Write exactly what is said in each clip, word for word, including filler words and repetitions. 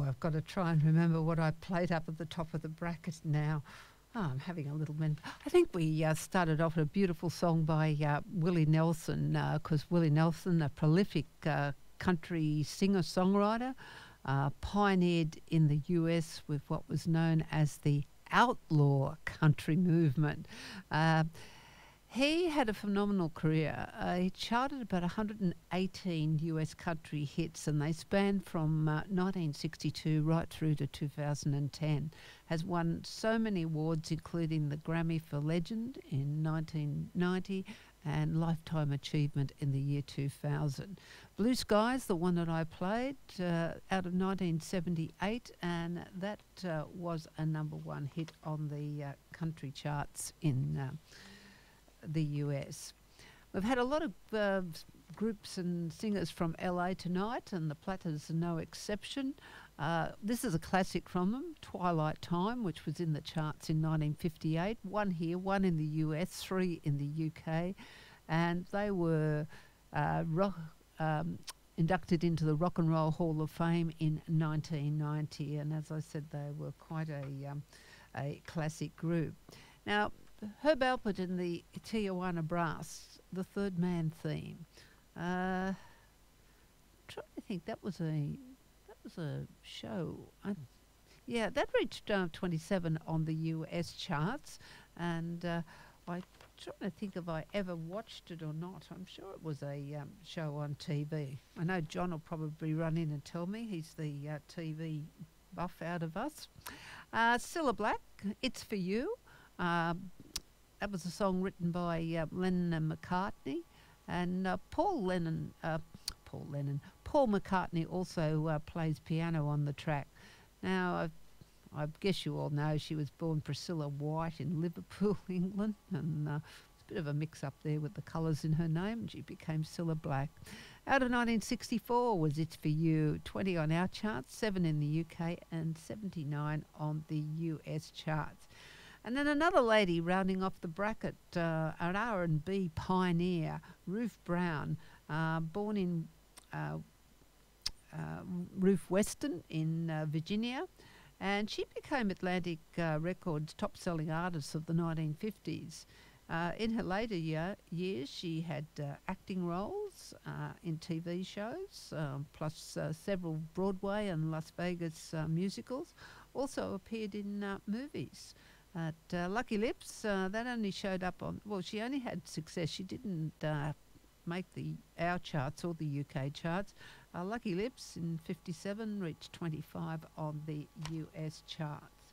I've got to try and remember what I played up at the top of the bracket now. Oh, I'm having a little min. I think we uh, started off with a beautiful song by uh, Willie Nelson, because uh, Willie Nelson, a prolific uh, country singer-songwriter, uh, pioneered in the U S with what was known as the outlaw country movement. Uh, He had a phenomenal career. Uh, he charted about one hundred eighteen U S country hits, and they spanned from uh, nineteen sixty-two right through to two thousand ten. Has won so many awards, including the Grammy for Legend in nineteen ninety and Lifetime Achievement in the year two thousand. Blue Skies, the one that I played, uh, out of nineteen seventy-eight, and that uh, was a number one hit on the uh, country charts in Uh, the U S. We've had a lot of uh, groups and singers from L A tonight, and the Platters are no exception. Uh, this is a classic from them, Twilight Time, which was in the charts in nineteen fifty-eight. One here, one in the U S, three in the U K, and they were uh, rock, um, inducted into the Rock and Roll Hall of Fame in nineteen ninety, and as I said, they were quite a, um, a classic group. Now, Herb Alpert and the Tijuana Brass, the Third Man theme. Uh, trying to think, that was a that was a show. I, yeah, that reached uh, twenty-seven on the U S charts, and uh, I'm trying to think if I ever watched it or not. I'm sure it was a um, show on T V. I know John will probably run in and tell me. He's the uh, T V buff out of us. Uh, Cilla Black, It's For You. Uh, that was a song written by uh, Lennon and McCartney, and uh, Paul Lennon, uh, Paul Lennon, Paul McCartney also uh, plays piano on the track. Now, I, I guess you all know she was born Priscilla White in Liverpool, England, and uh, it's a bit of a mix-up there with the colours in her name. She became Cilla Black. Out of nineteen sixty-four was It's For You, twenty on our charts, seven in the U K, and seventy-nine on the U S charts. And then another lady rounding off the bracket, uh, an R and B pioneer, Ruth Brown, uh, born in uh, uh, Ruth Weston in uh, Virginia, and she became Atlantic uh, Records' top-selling artist of the nineteen fifties. Uh, in her later year, years, she had uh, acting roles uh, in T V shows, um, plus uh, several Broadway and Las Vegas uh, musicals. Also appeared in uh, movies. At uh, Lucky Lips, uh, that only showed up on, well, she only had success. She didn't uh, make the our charts or the U K charts. Uh, Lucky Lips in fifty-seven reached twenty-five on the U S charts.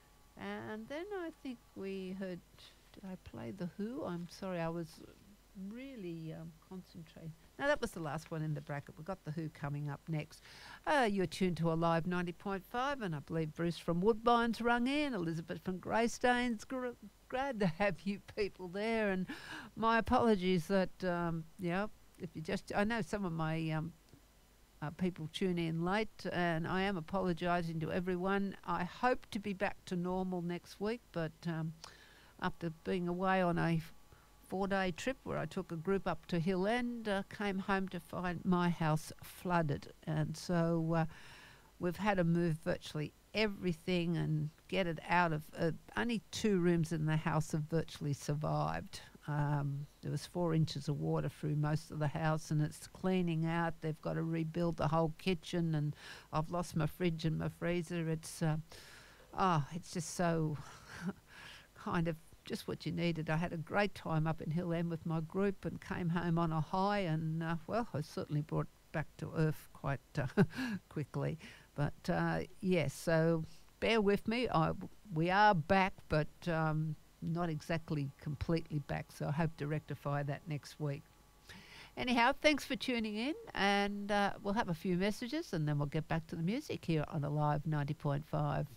And then I think we heard, did I play The Who? I'm sorry, I was really um, concentrating. No, that was the last one in the bracket. We've got The Who coming up next. Uh, you're tuned to Alive ninety point five, and I believe Bruce from Woodbine's rung in, Elizabeth from Greystanes. Gr- glad to have you people there, and my apologies that, um, yeah, if you just, I know some of my um, uh, people tune in late, and I am apologising to everyone. I hope to be back to normal next week, but um, after being away on a four-day trip where I took a group up to Hill End, uh, came home to find my house flooded. And so uh, we've had to move virtually everything and get it out of... Uh, only two rooms in the house have virtually survived. Um, there was four inches of water through most of the house, and it's cleaning out. They've got to rebuild the whole kitchen, and I've lost my fridge and my freezer. It's, uh, oh, it's just so kind of just what you needed. I had a great time up in Hill End with my group and came home on a high, and uh, well, I certainly brought back to earth quite uh, quickly. But uh, yes, so bear with me. I, we are back, but um, not exactly completely back, so I hope to rectify that next week. Anyhow, thanks for tuning in, and uh, we'll have a few messages, and then we'll get back to the music here on Alive ninety point five.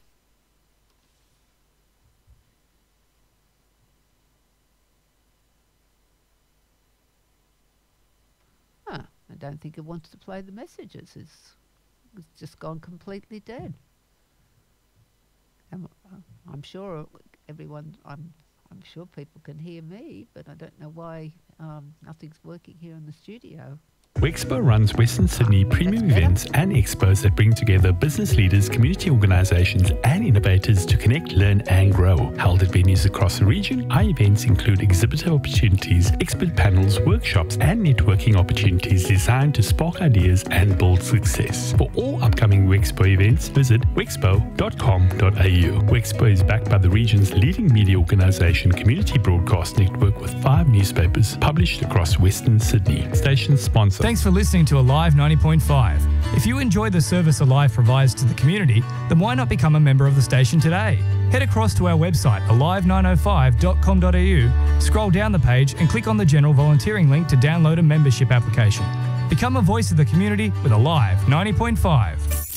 I don't think it wants to play the messages. It's, it's just gone completely dead. I'm, I'm sure everyone, I'm, I'm sure people can hear me, but I don't know why um, nothing's working here in the studio. Wexpo runs Western Sydney premium events and expos that bring together business leaders, community organisations and innovators to connect, learn and grow. Held at venues across the region, our events include exhibitor opportunities, expert panels, workshops and networking opportunities designed to spark ideas and build success. For all upcoming Wexpo events, visit wexpo dot com dot a u. Wexpo is backed by the region's leading media organisation, Community Broadcast Network, with five newspapers published across Western Sydney. Station sponsor. Thanks for listening to Alive ninety point five. If you enjoy the service Alive provides to the community, then why not become a member of the station today? Head across to our website, alive nine oh five dot com dot a u, scroll down the page and click on the general volunteering link to download a membership application. Become a voice of the community with Alive ninety point five.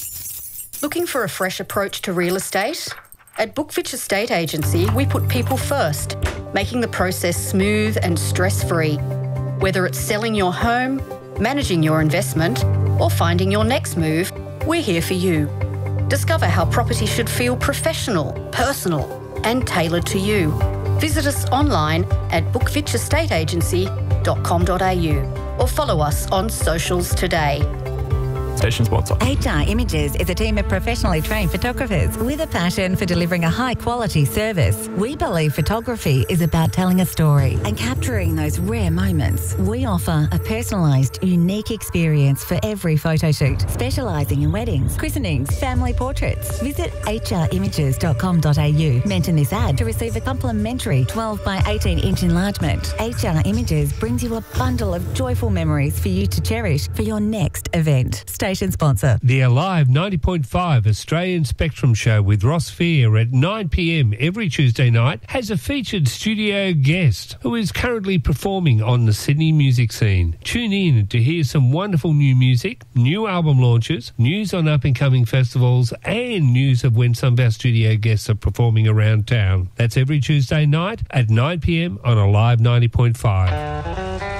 Looking for a fresh approach to real estate? At Bookfitch Estate Agency, we put people first, making the process smooth and stress-free. Whether it's selling your home, managing your investment, or finding your next move, we're here for you. Discover how property should feel professional, personal, and tailored to you. Visit us online at bookfitch estate agency dot com dot a u or follow us on socials today. Station sponsor. H R Images is a team of professionally trained photographers with a passion for delivering a high-quality service. We believe photography is about telling a story and capturing those rare moments. We offer a personalised, unique experience for every photo shoot, specialising in weddings, christenings, family portraits. Visit h r images dot com dot a u. Mention this ad to receive a complimentary twelve by eighteen inch enlargement. H R Images brings you a bundle of joyful memories for you to cherish for your next event. Station sponsor. The Alive ninety point five Australian Spectrum Show with Ross Fear at nine p m every Tuesday night has a featured studio guest who is currently performing on the Sydney music scene. Tune in to hear some wonderful new music, new album launches, news on up-and-coming festivals and news of when some of our studio guests are performing around town. That's every Tuesday night at nine p m on Alive ninety point five.